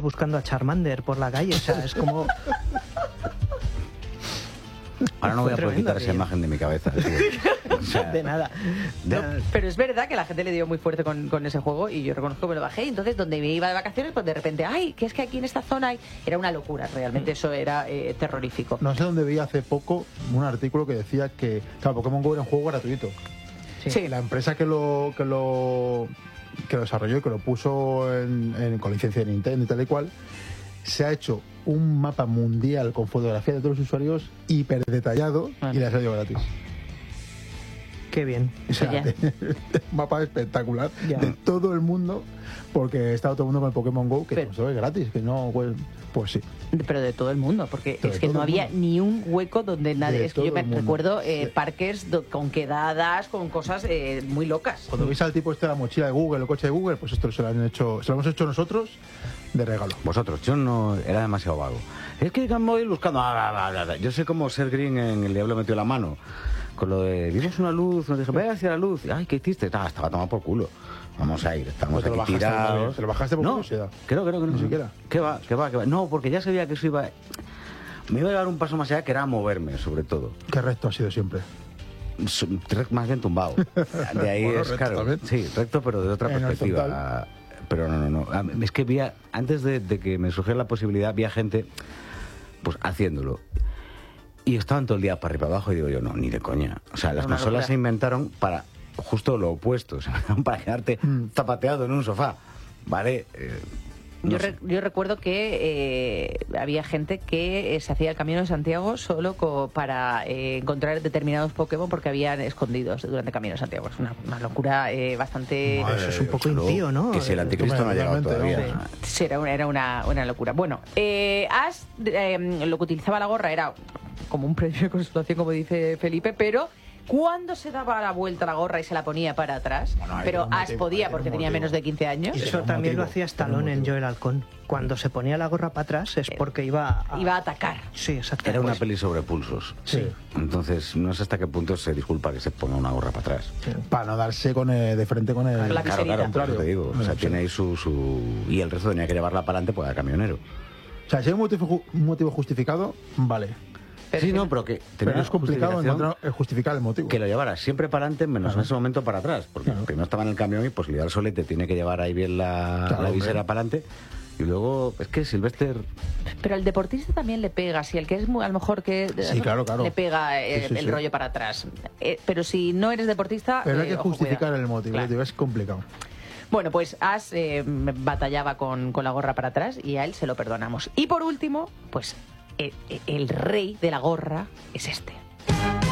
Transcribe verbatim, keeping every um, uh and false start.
buscando a Charmander por la calle, o sea, es como... Ahora no voy a poder quitar esa imagen de mi cabeza. O sea, de nada. No, pero es verdad que la gente le dio muy fuerte con, con ese juego y yo reconozco que me lo bajé. Y entonces, donde me iba de vacaciones, pues de repente, ay, que es que aquí en esta zona hay... Era una locura, realmente eso era eh, terrorífico. No sé dónde vi hace poco un artículo que decía que, claro, Pokémon GO era un juego gratuito. Sí. Sí. La empresa que lo que lo que lo desarrolló y que lo puso en, en, con licencia de Nintendo y tal y cual, se ha hecho un mapa mundial con fotografía de todos los usuarios hiper detallado y le ha salido gratis. Qué bien. O sea, de, de un mapa espectacular ya. de todo el mundo, porque estaba todo el mundo con el Pokémon GO, que pero, no es gratis, que no, pues, pues sí. Pero de todo el mundo, porque pero es que no había mundo. ni un hueco donde nadie... De es que yo me mundo. recuerdo eh, sí. parques do, con quedadas, con cosas eh, muy locas. Cuando veis al tipo este de la mochila de Google, el coche de Google, pues esto se lo han hecho, se lo hemos hecho nosotros de regalo. Vosotros, yo no era demasiado vago. Es que me voy buscando. Ah, ah, ah, ah. Yo sé cómo ser Green en El Diablo metió la mano. Con lo de, vimos una luz, nos dije, ve hacia la luz. Ay, ¿qué hiciste? Ah, estaba tomado por culo. Vamos a ir, estamos Pues te aquí lo tirados. ¿Te lo bajaste por no, curiosidad? Creo, creo que no. Ni siquiera. ¿Qué va? ¿Qué va? ¿Qué va? No, porque ya sabía que eso iba... Me iba a llevar un paso más allá, que era moverme, sobre todo. Qué recto ha sido siempre. Más bien tumbado. De ahí bueno, es, recto claro. también. Sí, recto, pero de otra En perspectiva. horizontal. Pero no, no, no. Es que vi, antes de, de que me surgiera la posibilidad, había gente pues haciéndolo. Y estaban todo el día para arriba y para abajo y digo yo, no, ni de coña. O sea, las consolas locura. Se inventaron para justo lo opuesto, o sea, para quedarte mm. zapateado en un sofá, ¿vale? Eh, no yo, re, yo recuerdo que eh, había gente que eh, se hacía el Camino de Santiago solo co para eh, encontrar determinados Pokémon porque habían escondidos durante el Camino de Santiago. Es una, una locura eh, bastante... Madre, eso es un poco impío, ¿no? Que si el anticristo no ha llegado todavía. Sí, sí, era, una, era una, una locura. Bueno, eh, Ash, eh, lo que utilizaba la gorra era como un premio de consolación, como dice Felipe, pero... ¿Cuándo se daba la vuelta a la gorra y se la ponía para atrás? Bueno, pero Ash motivo, podía porque tenía menos de quince años. Eso también motivo, lo hacía Stallone en Yo el Halcón. Cuando se ponía la gorra para atrás es porque iba a... Iba a atacar. Sí, exactamente. Era una peli sobre pulsos. Sí. Entonces, no sé hasta qué punto se disculpa que se ponga una gorra para atrás. Sí. Para no darse con el, de frente con el... La claro, claro, claro, te digo. O sea, sí. Tiene ahí su, su... Y el resto tenía que llevarla para adelante porque era camionero. O sea, si hay un motivo, un motivo justificado, vale. Pero sí, no, pero que pero es complicado encontrar, justificar el motivo. Que lo llevara siempre para adelante, menos claro. En ese momento para atrás. Porque claro. Primero estaba en el camión y pues liar solete tiene que llevar ahí bien la, claro, la visera hombre. para adelante. Y luego, es que Sylvester... Pero al deportista también le pega, si el que es muy, a lo mejor que sí, claro, claro. le pega el, sí, sí, el sí. rollo para atrás. Eh, pero si no eres deportista... Pero hay eh, que ojo, justificar cuidado. el motivo, claro. Es complicado. Bueno, pues Ash eh, batallaba con, con la gorra para atrás y a él se lo perdonamos. Y por último, pues el, el rey de la gorra es este.